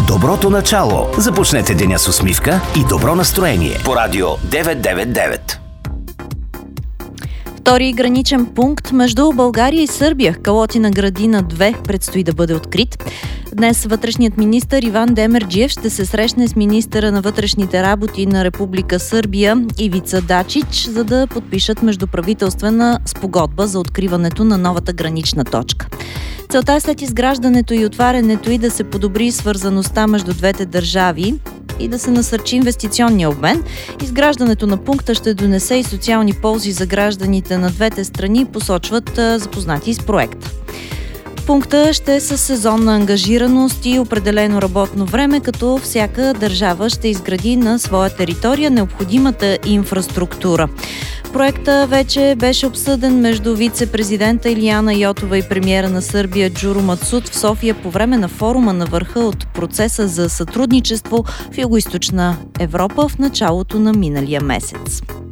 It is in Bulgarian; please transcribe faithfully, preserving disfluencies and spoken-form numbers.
Доброто начало. Започнете деня с усмивка и добро настроение по радио деветстотин деветдесет и девет. Втори граничен пункт между България и Сърбия, Калотина градина две, предстои да бъде открит. Днес вътрешният министър Иван Демерджиев ще се срещне с министъра на вътрешните работи на Република Сърбия Ивица Дачич, за да подпишат междуправителствена спогодба за откриването на новата гранична точка. Целта е след изграждането и отварянето и да се подобри свързаността между двете държави и да се насърчи инвестиционния обмен. Изграждането на пункта ще донесе и социални ползи за гражданите на двете страни, посочват запознати с проекта. Пункта ще е със сезонна ангажираност и определено работно време, като всяка държава ще изгради на своя територия необходимата инфраструктура. Проектът вече беше обсъден между вице-президента Илияна Йотова и премиера на Сърбия Джуро Мацут в София по време на форума на върха от процеса за сътрудничество в Югоизточна Европа в началото на миналия месец.